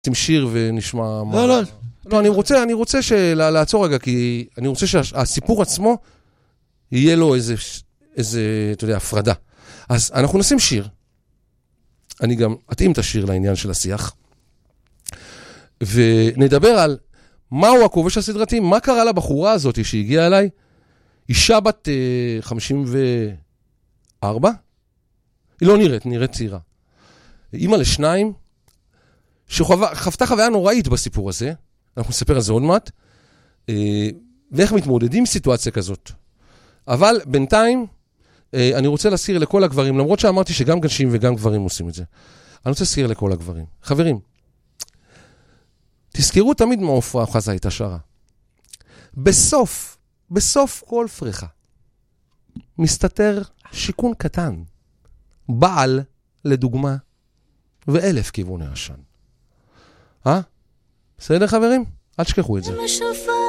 שים שיר ונשמע... לא. אני רוצה לעצור רגע, כי אני רוצה שהסיפור עצמו יהיה לו איזה, אתה יודע, הפרדה. אז אנחנו נשים שיר. אני גם אתאים את השיר לעניין של השיח. ונדבר על מהו הכובש הסדרתי, מה קרה לבחורה הזאת שהגיעה אליי, אישה בת 54, היא לא נראית צעירה. אימא לשניים, שחוותה חוויה נוראית בסיפור הזה, אנחנו נספר על זה עוד מעט, ואיך מתמודדים עם סיטואציה כזאת. אבל בינתיים, אני רוצה להזכיר לכל הגברים, למרות שאמרתי שגם נשים וגם גברים עושים את זה. אני רוצה להזכיר לכל הגברים. חברים, תזכרו תמיד מה עופרה חזה הייתה שרה. בסוף כל פריחה, מסתתר שיקון קטן, בעל, לדוגמה, ו1,000 כיווני עשן. בסדר חברים? אל תשכחו את זה.